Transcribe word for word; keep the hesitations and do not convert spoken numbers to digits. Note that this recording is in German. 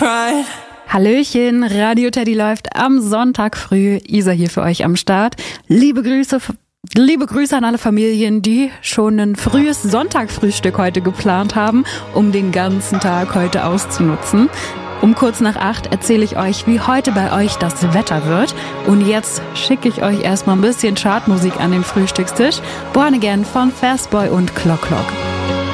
Pride. Hallöchen, Radio Teddy läuft am Sonntag früh. Isa hier für euch am Start. Liebe Grüße, liebe Grüße an alle Familien, die schon ein frühes Sonntagfrühstück heute geplant haben, um den ganzen Tag heute auszunutzen. Um kurz nach acht erzähle ich euch, wie heute bei euch das Wetter wird. Und jetzt schicke ich euch erstmal ein bisschen Chartmusik an den Frühstückstisch. Born Again von Fastboy und Clock Clock.